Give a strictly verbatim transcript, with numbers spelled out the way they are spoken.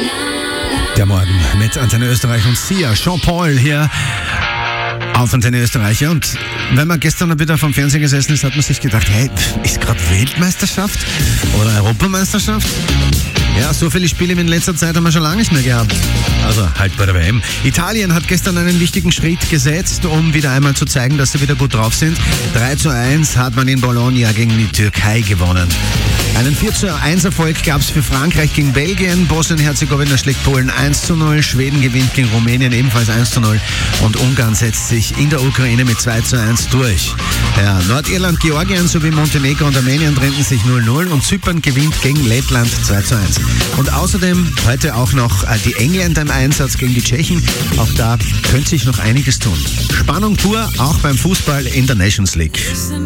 Der Morgen mit Antenne Österreich und Sia, Jean-Paul hier auf Antenne Österreich. Und wenn man gestern wieder vom Fernseher gesessen ist, hat man sich gedacht, hey, ist gerade Weltmeisterschaft oder Europameisterschaft? Ja, so viele Spiele wie in letzter Zeit haben wir schon lange nicht mehr gehabt. Also halt bei der W M. Italien hat gestern einen wichtigen Schritt gesetzt, um wieder einmal zu zeigen, dass sie wieder gut drauf sind. drei zu eins hat man in Bologna gegen die Türkei gewonnen. Einen vier zu eins Erfolg gab es für Frankreich gegen Belgien. Bosnien-Herzegowina schlägt Polen eins zu null. Schweden gewinnt gegen Rumänien ebenfalls eins zu null. Und Ungarn setzt sich in der Ukraine mit zwei zu eins durch. Ja, Nordirland, Georgien sowie Montenegro und Armenien trennten sich null null. Und Zypern gewinnt gegen Lettland zwei zu eins. Und außerdem heute auch noch die Engländer im Einsatz gegen die Tschechen. Auch da könnte sich noch einiges tun. Spannung pur, auch beim Fußball in der Nations League.